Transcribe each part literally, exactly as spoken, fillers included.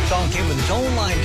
Song came with its own line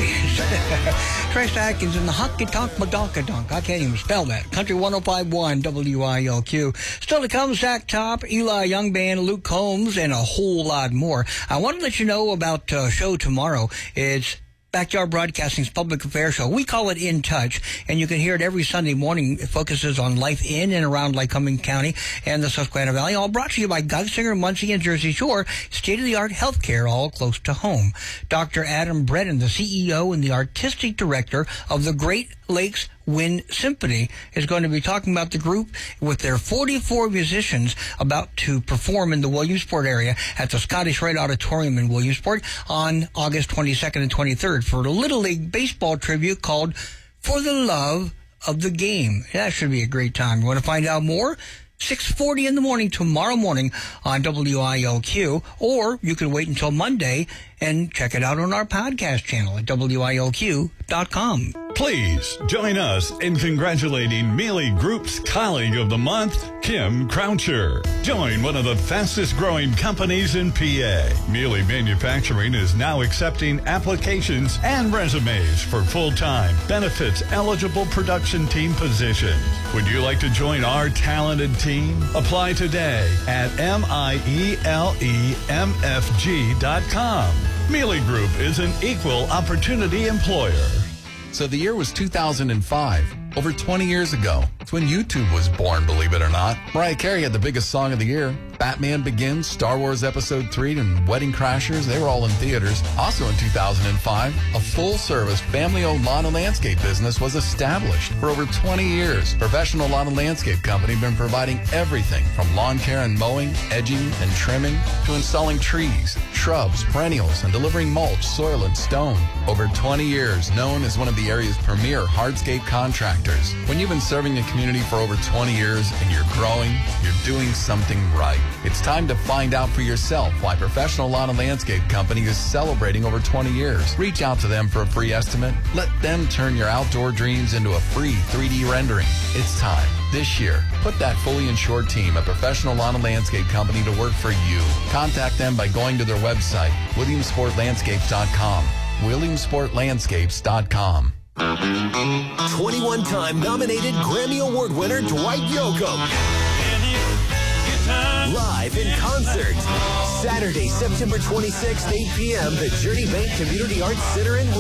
dance. Trace Atkins and the Hockey Tonk Madonka Donk. I can't even spell that. Country one oh five point one W I L Q. Still to come, Zach Top, Eli Young Band, Luke Combs, and a whole lot more. I want to let you know about a show tomorrow. It's Backyard Broadcasting's public affairs show. We call it In Touch, and you can hear it every Sunday morning. It focuses on life in and around Lycoming County and the Susquehanna Valley, all brought to you by Geisinger, Muncie, and Jersey Shore, state-of-the-art healthcare all close to home. Doctor Adam Brennan, the C E O and the artistic director of the Great Lakes Wind Symphony, is going to be talking about the group with their forty-four musicians about to perform in the Williamsport area at the Scottish Rite Auditorium in Williamsport on August twenty-second and twenty-third for a Little League Baseball tribute called For the Love of the Game. That should be a great time. You want to find out more? six forty in the morning tomorrow morning on W I L Q, or you can wait until Monday and check it out on our podcast channel at W I L Q dot com. Please join us in congratulating Mealy Group's Colleague of the Month, Kim Croucher. Join one of the fastest growing companies in P A. Mealy Manufacturing is now accepting applications and resumes for full-time, benefits-eligible production team positions. Would you like to join our talented team? Apply today at M I E L E M F G dot com. Mealy Group is an equal opportunity employer. So the year was two thousand five, over twenty years ago. It's when YouTube was born, believe it or not. Mariah Carey had the biggest song of the year. Batman Begins, Star Wars Episode three, and Wedding Crashers, they were all in theaters. Also in two thousand five, a full-service, family-owned lawn and landscape business was established. For over twenty years, Professional Lawn and Landscape Company has been providing everything from lawn care and mowing, edging, and trimming, to installing trees, shrubs, perennials, and delivering mulch, soil, and stone. Over twenty years, known as one of the area's premier hardscape contractors. When you've been serving the community for over twenty years and you're growing, you're doing something right. It's time to find out for yourself why Professional Lawn and Landscape Company is celebrating over twenty years. Reach out to them for a free estimate. Let them turn your outdoor dreams into a free three D rendering. It's time. This year, put that fully insured team at Professional Lawn and Landscape Company to work for you. Contact them by going to their website, Williamsport Landscapes dot com. Williamsport Landscapes dot com. twenty-one time nominated Grammy Award winner Dwight Yoakam. Live in concert. Saturday, September twenty-sixth, eight p.m., the Journey Bank Community Arts Center in